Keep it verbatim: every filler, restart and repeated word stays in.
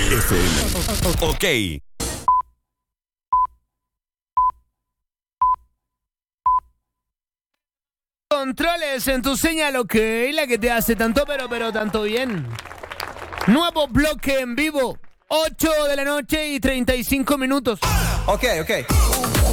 F M. Ok. Controles en tu señal, ok, la que te hace tanto pero pero tanto bien. Nuevo bloque en vivo, ocho de la noche y treinta y cinco minutos. Ok, ok.